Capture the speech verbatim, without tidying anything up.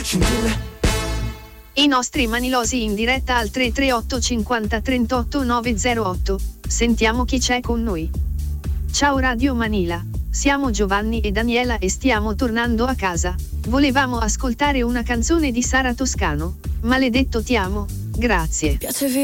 cintura. I nostri manilosi in diretta al tre tre otto cinquanta trentotto nove zero otto. Sentiamo chi c'è con noi. Ciao Radio Manila, siamo Giovanni e Daniela e stiamo tornando a casa. Volevamo ascoltare una canzone di Sara Toscano. Maledetto ti amo, grazie.